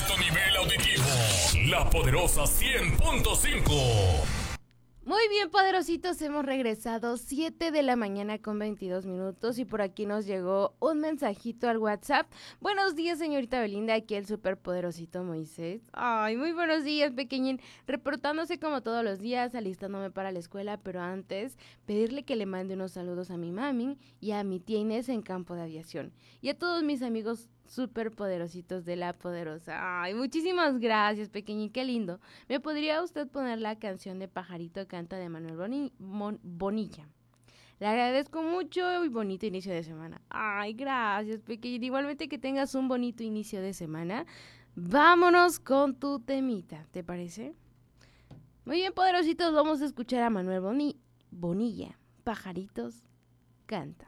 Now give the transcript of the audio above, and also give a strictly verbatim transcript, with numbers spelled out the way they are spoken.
alto nivel auditivo. La Poderosa cien punto cinco. Muy bien, poderositos, hemos regresado siete de la mañana con veintidós minutos y por aquí nos llegó un mensajito al WhatsApp. Buenos días, señorita Belinda, aquí el superpoderosito Moisés. Ay, muy buenos días, pequeñín, reportándose como todos los días, alistándome para la escuela, pero antes pedirle que le mande unos saludos a mi mami y a mi tía Inés en campo de aviación y a todos mis amigos superpoderositos de La Poderosa. Ay, muchísimas gracias, pequeñín, qué lindo. ¿Me podría usted poner la canción de Pajarito Canta de Manuel Boni- Mon- Bonilla? Le agradezco mucho y bonito inicio de semana. Ay, gracias, pequeñín. Igualmente que tengas un bonito inicio de semana. Vámonos con tu temita, ¿te parece? Muy bien, poderositos, vamos a escuchar a Manuel Boni- Bonilla. Pajaritos Canta.